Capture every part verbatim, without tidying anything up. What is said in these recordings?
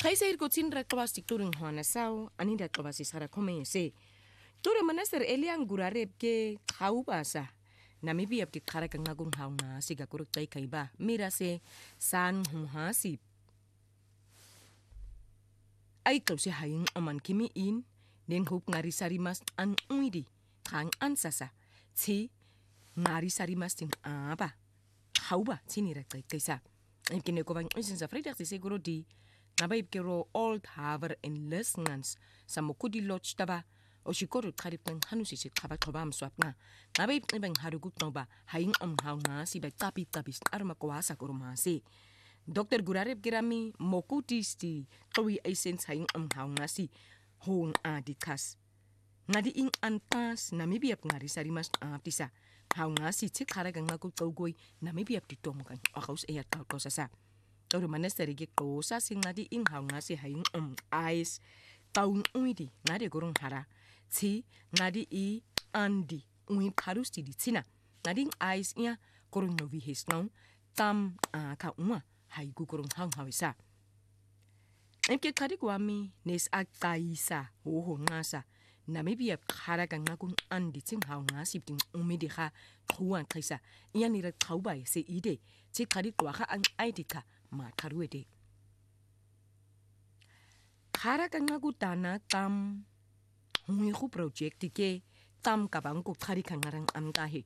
Kaisa irkotin rakwas tikturing hwana sao aninda klobasi sara komese. Ture manaster eliang gurarep ke kaubasa. Namibia pti karaka ngagun hauna siga kuruk tai kaiba mirase san humhasi. Ai klausi haing oman kimi in nen hup ngari sarimas an uidi tang ansasa. Ti ngari sarimas ting apa. Kauba tini rak tai kaisa. Ikine ko bang isin sa fredag si siguro di nabaib kero old haver en lesngans sa mukudi lodge taba o shikoro karip ng hanusi si kabat kobam swap nga nabaib ibang harugut no ba haing om haw nga si bay tapi tapis arma kwasa kurumasi Doctor Gurarep girami mokutis ti kawi ay sense haing om haw nga si hong adikas ngadi ing antas namibiap ngari sarimas aptisa haw nga si tik haragang ngakul tawgoy namibiap ti tomukan akaus ayat kaukosa sa Oro manasteri ke kosa sing ngadi ing haw nga si haing om ais taun uidi ngadi gurung hara ti ngadi i andi uin karus ti di tina ngadi ing ais ia gurung novi hisnong tam a ka uma hai gu gurung hang hawisa emke kadi kwami nes akaisa ho ho ngasa Namibia haraga ngagung andi ting haw nga si ting umidi ha kuan kaisa ia nira kaubai se ide ti kadi kwa ha ang aidika ma karuede. Kara ka ngagu dana tam hungihu project ke tam kabangko kari ka ngarang amtahe.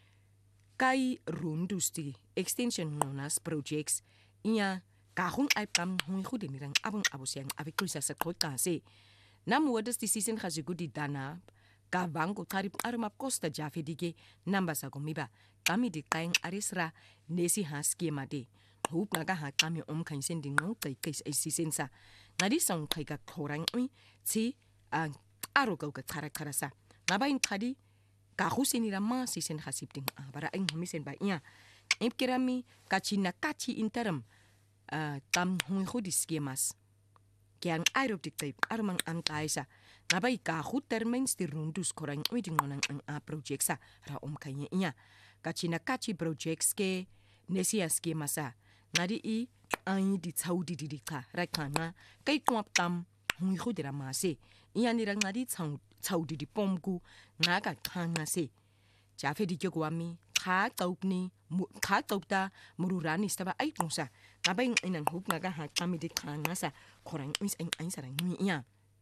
Kai rundusti extension nonas projects iya kahung ay tam hungihu dinirang abang abusiyang abikuisa sa kota se. Nam wadas di season khasigu di dana kabangko kari armap costa jafe dige namba sa gumiba kami di kaing arisra nesi haski made. Hup naga ha kami om kain sending no kai kai ai sisensa ngadi song kai ka khorang ui ti a aro ka ka khara khara sa ngabain khadi ka husini rama sisen hasip ting a bara ing homisen ba ia ip kirami kachina kachi interim a tam hui khudi skemas kiang aero dik type armang am kaisa ngabai ka hu termins di rundus khorang ui ding nonang ang a project sa ra om kai ia kachina kachi projects ke nesia skemasa ngadi i ai di chaudi di ka rakana kai kwap tam hui khudira mase iya nira ngadi chau chaudi di pomgu ngaga khanga se jafe di kwami kha taupni kha taupta mururani staba ai tungsa ngabai inang hup ngaga ha kami di khanga sa khorang is ai ai sarang ni iya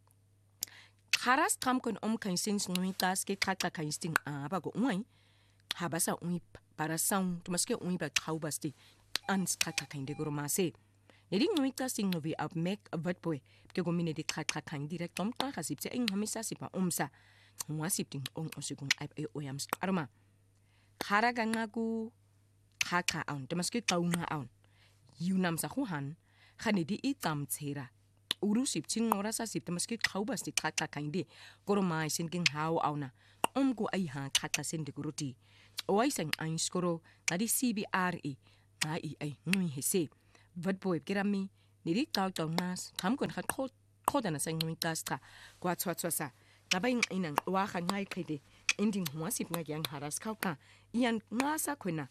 kharas kam kon om kain sins nui tas ke khata kain sting a ba go ngoi habasa ui para sound tumaske ui ba khaubasti ans kaka kainde guru mase nering nuita sing novi up make a vat boy ke gomine de kaka kain direct tom ta khasip se ing hamisa sipa umsa wasip ting ong osigong ip oyams arma khara gangaku kaka on tamaske taunga on yunam sa huhan khani di itam tsera uru sip ching ora sa sip tamaske khaubas di kaka kainde guru mai sinking how auna omgo ai ha kaka sen de guruti oi sang ain skoro nadi cbre ai ai ngui hese vat boy kirami niri taw taw nas kam kon khat khot khodana sang ngui tastra kwa chwa chwa sa nabai inang wa khan ngai khide ending hwa sip nga yang haras khauka ian ngasa khona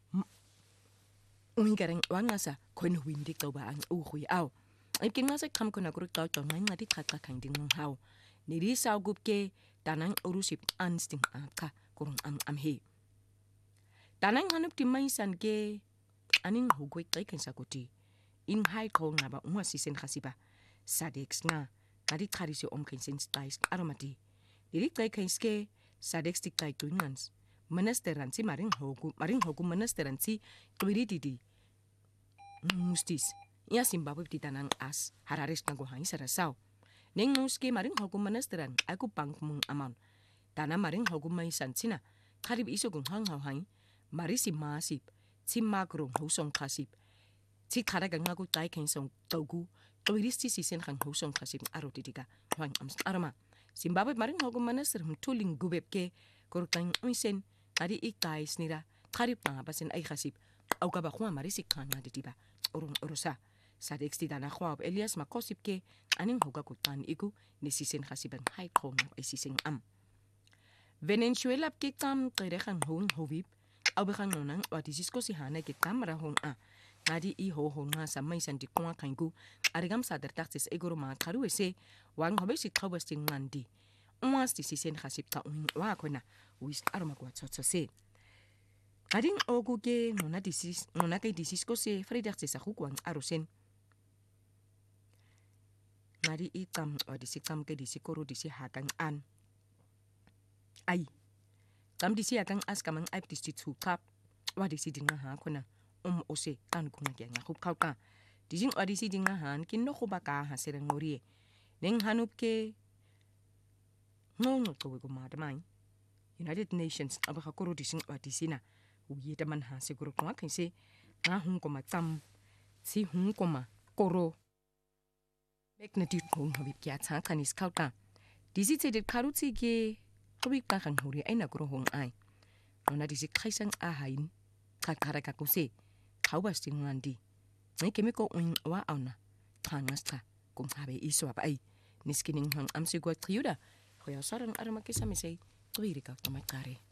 ui garang wa ngasa khon windik taw ba ang u hui aw ai kin ngasa kam kon agru taw taw ngai ngadi khat khat khang ding haw niri saw gup ke tanang urusip ansting aka kurung am am he tanang hanup timai san ke aning hugoi kai kan sakoti in hai ko nga ba umwa sisen khasiba sadex nga ngadi khari se om kan sen stais aromati diri kai kan ske sadex tik tai tuingans monasteran si maring hogu maring hogu monasteran si twiri didi mustis ya Zimbabwe di tanang as harares na go hain sarasao neng nuske maring hogu monasteran aku pang mung amon tana maring hogu mai sansina kharib iso gung hang hau hain marisi masip ti magrong hosong khasip ti kharaga ngagu tai kensong togu toiristi sisen khang hosong khasip arotidiga hwang am arama Zimbabwe maring hogu manasir tuling gubeb ke kortang uisen ari ikai snira kharip pa basen ai khasip au ka ba khwa marisi khana ditiba orong orosa sadex ti dana khwa Elias makosip ke aning hoga kutan igu ni sisen khasiban hai khong ai sisen am Venezuela ke kam tere khang hong hovip au bekhang nonang wati sisko si hana ke kamera hong a ngadi I ho ho nga sa mai sandi kwa kangu arigam sa der taxis egoro ma kharu ese wang hobe si khawba sting ngandi once di sisen khasip ta un wa khona wis aroma kwa tsotso se ading ogu ke ngona disis ngona ke disis ko se fredag se sa khukwan arosen ngadi I tam o disi tam ke disi koro disi hakang an ai tam disi hakang as kamang aip disi tu kap wa disi dinga ha khona um ose kan kunga ke nga khup khawka dijing odisi dinga han kin no khuba ka ha sereng ngori neng hanup ke ngong to go ma mai United Nations aba ka koro dising odisi na uye de man ha seguro kwa kinse nga hun ko ma tam si hun ko ma koro mek na dit ko hobi kya tsa kanis khawka disi te de kharuti ke hobi ka khang hori ai na koro hong ai ona disi khaisang a hain ka khara ka ko se khawba sting ngandi ngai kemiko un wa auna thangasta kum habe iso ba ai niskining hang amsi gwa triuda khoya sarang arama ke samise twiri ka tamakare